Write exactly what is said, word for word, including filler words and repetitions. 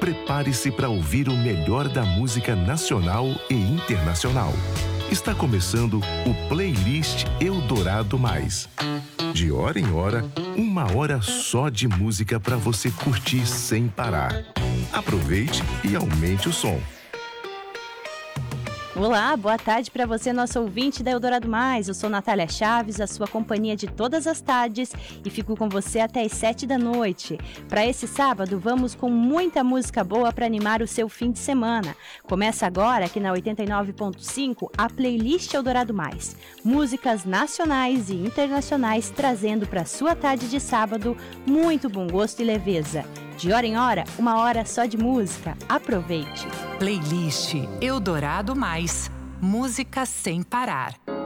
prepare-se para ouvir o melhor da música nacional e internacional. Está começando o Playlist Eldorado Mais. De hora em hora, uma hora só de música para você curtir sem parar. Aproveite e aumente o som. Olá, boa tarde para você, nosso ouvinte da Eldorado Mais. Eu sou Natália Chaves, a sua companhia de todas as tardes, e fico com você até as sete da noite. Para esse sábado, vamos com muita música boa para animar o seu fim de semana. Começa agora, aqui na oitenta e nove ponto cinco, a Playlist Eldorado Mais. Músicas nacionais e internacionais trazendo para sua tarde de sábado muito bom gosto e leveza. De hora em hora, uma hora só de música. Aproveite! Playlist Eldorado Mais. Música sem parar.